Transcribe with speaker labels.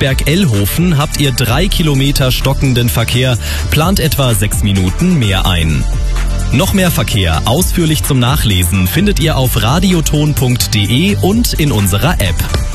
Speaker 1: Landsberg-Ellhofen habt ihr 3 Kilometer stockenden Verkehr, plant etwa 6 Minuten mehr ein. Noch mehr Verkehr ausführlich zum Nachlesen findet ihr auf radioton.de und in unserer App.